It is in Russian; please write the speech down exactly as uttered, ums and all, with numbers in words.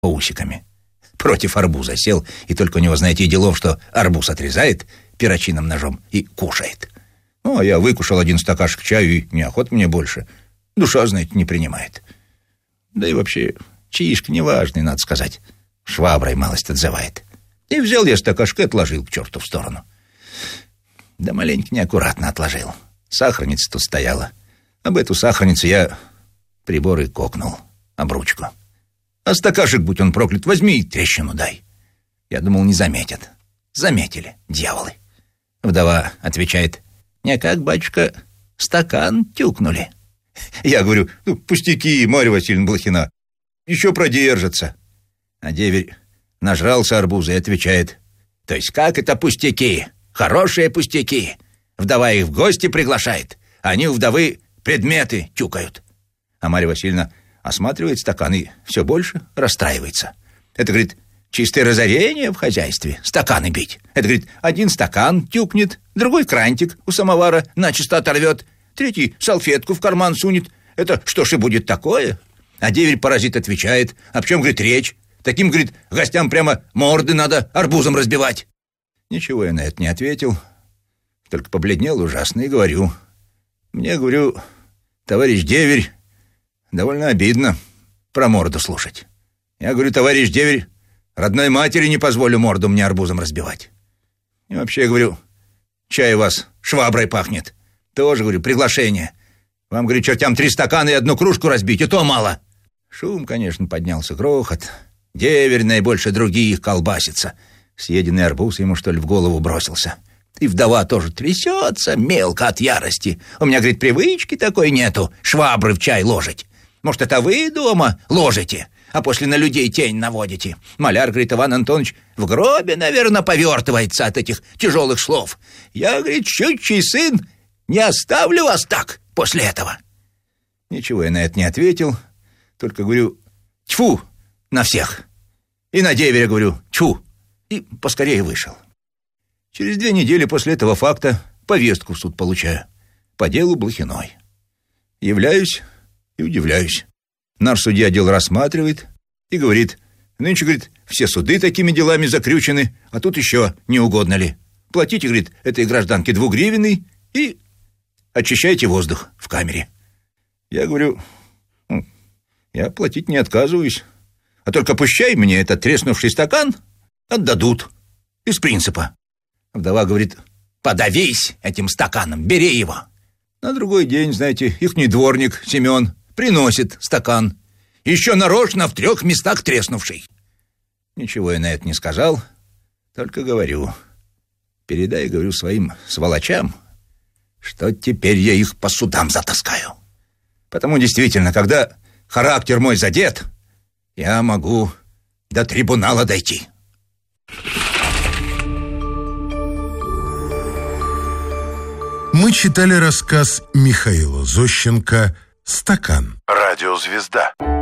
усиками. Против арбуза сел, и только у него, знаете, и делов, что арбуз отрезает перочинным ножом и кушает. Ну, а я выкушал один стакашек чаю, и неохота мне больше. Душа, знаете, не принимает. Да и вообще, чаишка неважный, надо сказать. Шваброй малость отзывает. И взял я стакашек и отложил к черту в сторону. Да маленько неаккуратно отложил. Сахарница тут стояла. Об эту сахарницу я прибор и кокнул, об ручку. А стакашек, будь он проклят, возьми и трещину дай. Я думал, не заметят. Заметили, дьяволы. Вдова отвечает: «Никак, батюшка, стакан тюкнули». Я говорю: «Ну, пустяки, Марья Васильевна Блохина, еще продержится». А деверь нажрался арбуза и отвечает: «То есть как это пустяки? Хорошие пустяки. Вдова их в гости приглашает, они у вдовы предметы тюкают». А Марья Васильевна осматривает стакан и все больше расстраивается. Это, говорит, чистое разорение в хозяйстве, стаканы бить. Это, говорит, один стакан тюкнет, другой крантик у самовара начисто оторвет, третий салфетку в карман сунет. Это что ж и будет такое? А деверь-паразит отвечает: «О чем, говорит, речь? Таким, говорит, гостям прямо морды надо арбузом разбивать». Ничего я на это не ответил, только побледнел ужасно и говорю: «Мне, говорю, товарищ деверь, довольно обидно про морду слушать. Я, говорю, товарищ деверь, родной матери не позволю морду мне арбузом разбивать. И вообще, говорю, чай у вас шваброй пахнет. Тоже, говорю, приглашение. Вам, говорю, чертям три стакана и одну кружку разбить, и то мало». Шум, конечно, поднялся, грохот. Деверь наибольше других колбасится. Съеденный арбуз ему, что ли, в голову бросился. И вдова тоже трясется мелко от ярости. «У меня, говорит, привычки такой нету, швабры в чай ложить. Может, это вы дома ложите, а после на людей тень наводите? Маляр, говорит, Иван Антонович в гробе, наверное, повертывается от этих тяжелых слов. Я, говорит, щучий сын, не оставлю вас так после этого». Ничего я на это не ответил, только говорю: «Тьфу на всех!» И на деверя говорю: «Тьфу!» И поскорее вышел. Через две недели после этого факта повестку в суд получаю по делу Блохиной. Являюсь и удивляюсь. Наш судья дело рассматривает и говорит: «Нынче, говорит, все суды такими делами закрючены, а тут еще не угодно ли. Платите, говорит, этой гражданке двугривенный и очищайте воздух в камере». Я говорю: «Ну, я платить не отказываюсь, а только пущай мне этот треснувший стакан отдадут из принципа». Вдова говорит: «Подавись этим стаканом, бери его». На другой день, знаете, ихний дворник Семен приносит стакан, еще нарочно в трех местах треснувший. Ничего я на это не сказал, только говорю: передай, говорю, своим сволочам, что теперь я их по судам затаскаю. Потому действительно, когда характер мой задет, я могу до трибунала дойти. Мы читали рассказ Михаила Зощенко «Стакан». Радиозвезда.